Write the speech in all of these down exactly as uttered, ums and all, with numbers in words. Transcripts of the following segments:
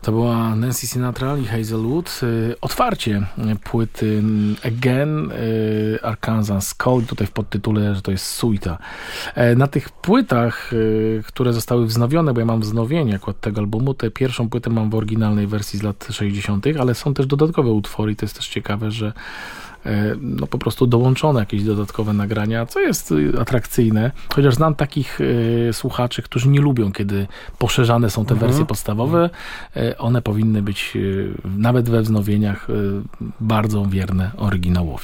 To była Nancy Sinatra i Hazelwood. Otwarcie płyty Again, Arkansas Cold, tutaj w podtytule, że to jest suita. Na tych płytach, które zostały wznowione, bo ja mam wznowienie akurat tego albumu, tę pierwszą płytę mam w oryginalnej wersji z lat sześćdziesiątych, ale są też dodatkowe utwory i to jest też ciekawe, że no po prostu dołączone jakieś dodatkowe nagrania, co jest atrakcyjne, chociaż znam takich y, słuchaczy, którzy nie lubią, kiedy poszerzane są te wersje podstawowe. Y, one powinny być y, nawet we wznowieniach y, bardzo wierne oryginałowi.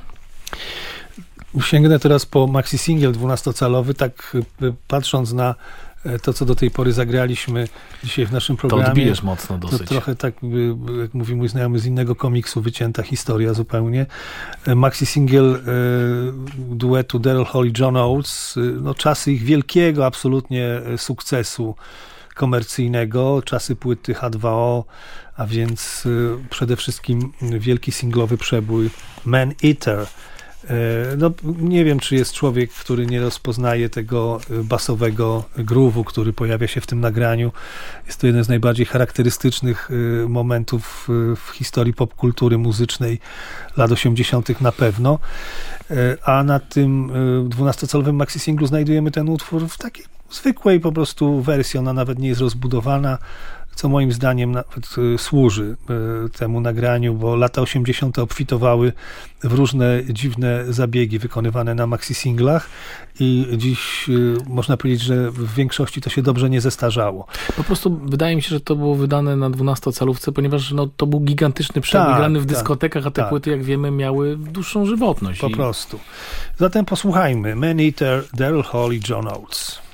Sięgnę teraz po maxi single dwunastocalowy, tak y, patrząc na to, co do tej pory zagraliśmy dzisiaj w naszym programie. To odbijesz mocno dosyć. To trochę tak, jak mówi mój znajomy, z innego komiksu wycięta historia zupełnie. Maxi single e, duetu Daryl Hall i John Oates. No, czasy ich wielkiego absolutnie sukcesu komercyjnego, czasy płyty H dwa O, a więc e, przede wszystkim wielki singlowy przebój Man Eater. No, nie wiem, czy jest człowiek, który nie rozpoznaje tego basowego groove'u, który pojawia się w tym nagraniu. Jest to jeden z najbardziej charakterystycznych momentów w historii popkultury muzycznej lat osiemdziesiątych na pewno. A na tym dwunastocalowym maxi singlu znajdujemy ten utwór w takiej zwykłej po prostu wersji. Ona nawet nie jest rozbudowana, co moim zdaniem nawet służy temu nagraniu, bo lata osiemdziesiąte obfitowały w różne dziwne zabiegi wykonywane na maxi-singlach i dziś można powiedzieć, że w większości to się dobrze nie zestarzało. Po prostu wydaje mi się, że to było wydane na dwunastocalówce, ponieważ no, to był gigantyczny przebój tak, grany w tak, dyskotekach, a te tak. płyty, jak wiemy, miały dłuższą żywotność. Po I... prostu. Zatem posłuchajmy. Man Eater, Daryl Hall i John Oates.